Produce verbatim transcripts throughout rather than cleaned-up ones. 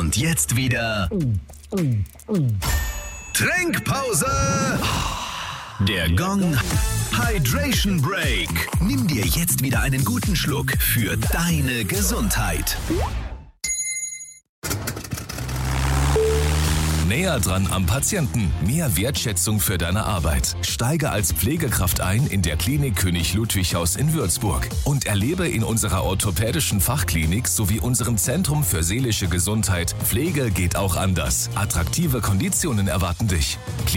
Und jetzt wieder Trinkpause. Der Gong Hydration Break. Nimm dir jetzt wieder einen guten Schluck für deine Gesundheit. Näher dran am Patienten. Mehr Wertschätzung für deine Arbeit. Steige als Pflegekraft ein in der Klinik König Ludwig Haus in Würzburg und erlebe in unserer orthopädischen Fachklinik sowie unserem Zentrum für seelische Gesundheit Pflege geht auch anders. Attraktive Konditionen erwarten dich.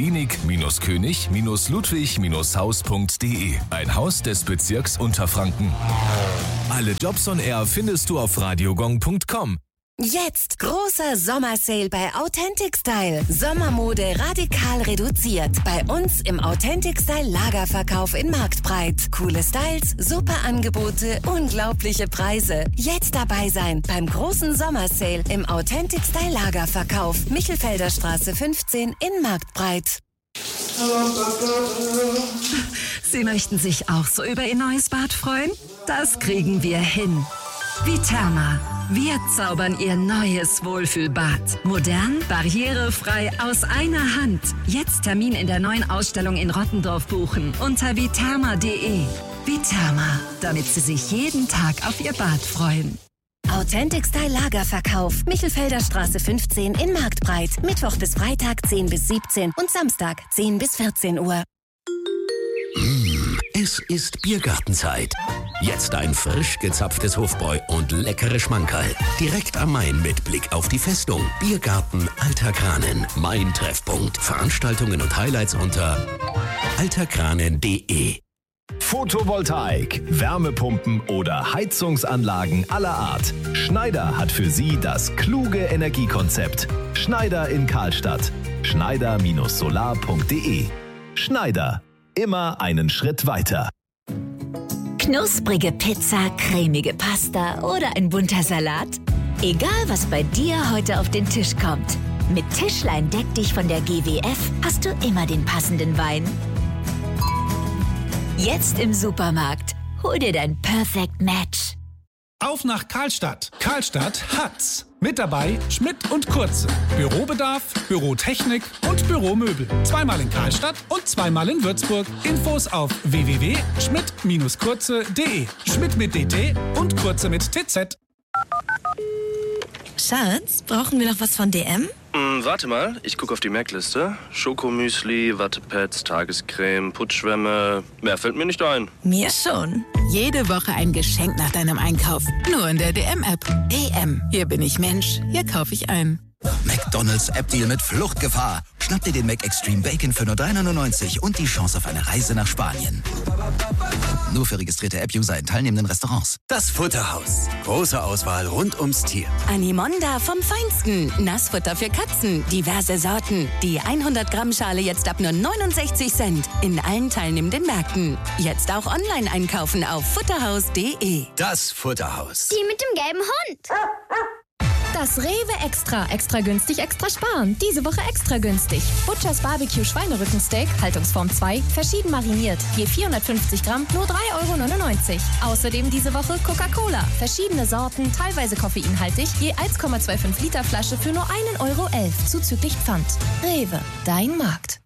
Klinik-König-Ludwig-Haus punkt de. Ein Haus des Bezirks Unterfranken. Alle Jobs on Air findest du auf radiogong punkt com. Jetzt großer Sommersale bei Authentic Style. Sommermode radikal reduziert. Bei uns im Authentic Style Lagerverkauf in Marktbreit. Coole Styles, super Angebote, unglaubliche Preise. Jetzt dabei sein beim großen Sommersale im Authentic Style Lagerverkauf. Michelfelder Straße fünfzehn in Marktbreit. Sie möchten sich auch so über Ihr neues Bad freuen? Das kriegen wir hin. Viterma. Wir zaubern Ihr neues Wohlfühlbad. Modern, barrierefrei, aus einer Hand. Jetzt Termin in der neuen Ausstellung in Rottendorf buchen unter viterma punkt de. Viterma, damit Sie sich jeden Tag auf Ihr Bad freuen. Authentic Style Lagerverkauf. Michelfelder Straße fünfzehn in Marktbreit. Mittwoch bis Freitag zehn bis siebzehn und Samstag zehn bis vierzehn Uhr. Mmh, es ist Biergartenzeit. Jetzt ein frisch gezapftes Hofbräu und leckere Schmankerl. Direkt am Main mit Blick auf die Festung. Biergarten Alter Kranen. Mein Treffpunkt. Veranstaltungen und Highlights unter alterkranen punkt de. Photovoltaik, Wärmepumpen oder Heizungsanlagen aller Art. Schneider hat für Sie das kluge Energiekonzept. Schneider in Karlstadt. Schneider Solar punkt de. Schneider. Immer einen Schritt weiter. Knusprige Pizza, cremige Pasta oder ein bunter Salat? Egal, was bei dir heute auf den Tisch kommt. Mit Tischlein deck dich von der G W F hast du immer den passenden Wein. Jetzt im Supermarkt. Hol dir dein Perfect Match. Auf nach Karlstadt. Karlstadt hat's. Mit dabei Schmidt und Kurze. Bürobedarf, Bürotechnik und Büromöbel. Zweimal in Karlstadt und zweimal in Würzburg. Infos auf w w w punkt schmidt kurze punkt de. Schmidt mit D T und Kurze mit T Z. Schatz, brauchen wir noch was von D M? Mm, warte mal, ich gucke auf die Merkliste. Schokomüsli, Wattepads, Tagescreme, Putzschwämme. Mehr fällt mir nicht ein. Mir schon. Jede Woche ein Geschenk nach deinem Einkauf. Nur in der D M-App. D M. Hier bin ich Mensch. Hier kaufe ich ein. McDonald's App-Deal mit Fluchtgefahr. Schnapp dir den Mac Extreme Bacon für nur drei neunundneunzig und die Chance auf eine Reise nach Spanien. Nur für registrierte App-User in teilnehmenden Restaurants. Das Futterhaus. Große Auswahl rund ums Tier. Animonda vom Feinsten. Nassfutter für Katzen. Diverse Sorten. Die hundert Gramm Schale jetzt ab nur neunundsechzig Cent. In allen teilnehmenden Märkten. Jetzt auch online einkaufen auf futterhaus punkt de. Das Futterhaus. Die mit dem gelben Hund. Das Rewe Extra. Extra günstig, extra sparen. Diese Woche extra günstig. Butchers Barbecue Schweinerückensteak, Haltungsform zwei, verschieden mariniert. Je vierhundertfünfzig Gramm, nur drei Euro neunundneunzig. Außerdem diese Woche Coca-Cola. Verschiedene Sorten, teilweise koffeinhaltig. Je eins Komma fünfundzwanzig Liter Flasche für nur ein Euro elf. Zuzüglich Pfand. Rewe, dein Markt.